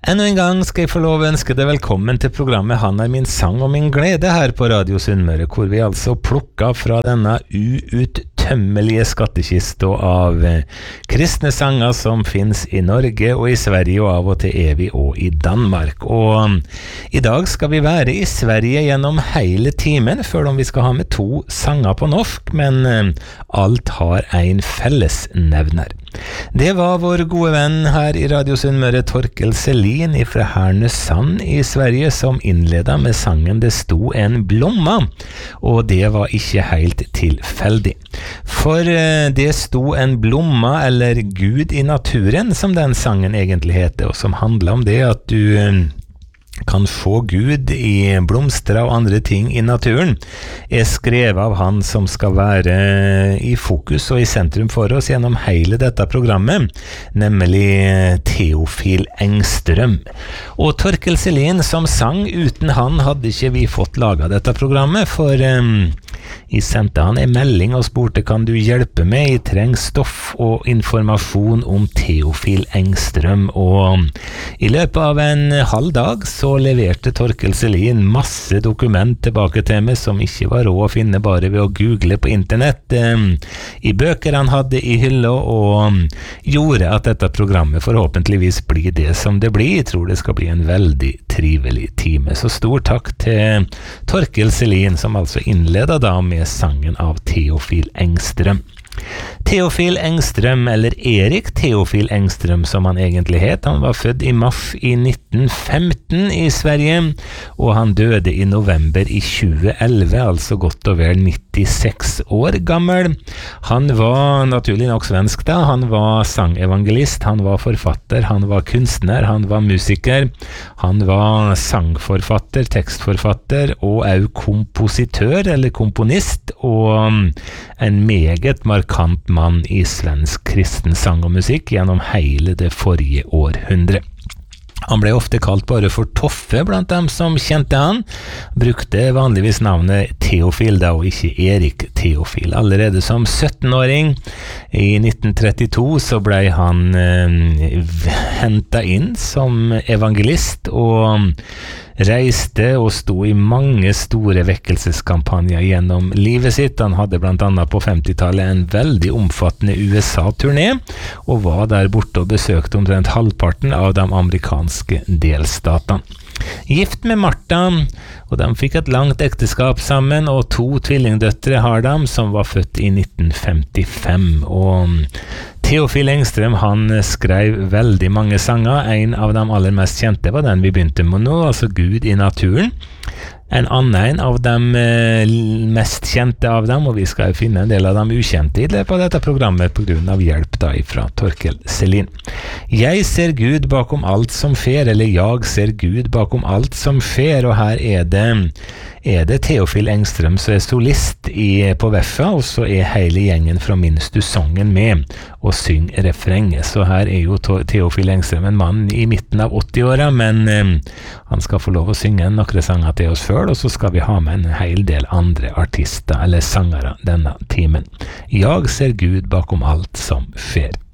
Ännu en gang skal jeg få lov å ønske deg velkommen til programmet Han min sang og min glede her på Radio Sunnmøre, hvor vi altså plukker fra denne uuttømmelige skattekista av kristne sanger som finnes i Norge og i Sverige og av og til evig og i Danmark. Og i dag skal vi være i Sverige gjennom hele timen, før om vi skal ha med 2 sanger på norsk, men alt har en fellesnevner. Det var vår gode venn her i Radio Sunnmøre, Torkel Selin fra Härnösand i Sverige, som innledet med sangen «Det sto en blomma», og det var ikke helt tilfeldig. For det sto en blomma, eller Gud i naturen, som den sangen egentlig heter, og som handler om det at du kan få Gud i blomster og andre ting i naturen, skrevet av han som skal være i fokus og i sentrum for oss gjennom hele dette programmet, nemlig Teofil Engström. Og Torkel Selin som sang, uten han hadde ikke vi fått laget dette programmet, for jeg sendte han en melding og spurte, kan du hjelpe meg? Jeg trenger stoff og informasjon om Teofil Engström, og i løpet av en halv dag så leverte Torkel Selin masse dokument tilbake til meg som ikke var råd å finne bare ved å google på internett, i bøker han hadde i hylla, og gjorde at dette programmet forhåpentligvis blir det som det blir. Jeg tror det skal bli en veldig trivelig time. Så stor takk til Torkel Selin, som altså innledet da med sangen av Teofil Engström. Teofil Engström, eller Erik Teofil Engström som han egentlig het, han var født i mars i 1915 i Sverige, og han døde i november i 2011, altså godt og vel 96 år gammel. Han var naturlig nok svensk da, han var sangevangelist, han var forfatter, han var kunstner, han var musiker, han var sangforfatter, tekstforfatter, og også kompositør eller komponist, og en meget markant mann i svensk kristen sang og musikk gjennom hele det forrige århundre. Han ble ofte kalt bare for Toffe blant dem som kjente han, brukte vanligvis navnet Teofil da, og ikke Erik Teofil. Allerede som 17-åring i 1932 så ble han hentet inn som evangelist, og reiste og sto i mange store vekkelseskampanjer gjennom livet sitt. Han hadde blant annet på 50-tallet en veldig omfattende USA-turné, og var der borte og besøkte omtrent halvparten av de amerikanske delstatene. Gift med Martha, og de fikk et langt ekteskap sammen, og 2 tvillingdøtre har de, som var født i 1955, og Teofil Engström, han skrev veldig mange sanger. En av de aller mest kjente var den vi begynte med nå, altså Gud i naturen. En annen av de mest kjente av dem, og vi skal finne en del av dem ukjente i løpet av dette programmet på grunn av hjelp da fra Torkel Selin. Jeg ser Gud bakom alt som fer, eller jeg ser Gud bakom alt som fer, og her er det Teofil Engström som solist på Veffa, og så hele gjengen fra Minns du songen med og syng refrenget. Så her er jo Teofil Engström en mann i midten av 80-åra, men han skal få lov å synge noen sanger til oss før, og så skal vi ha med en hel del andre artister eller sangere denne timen. Jeg ser Gud bakom alt som fer.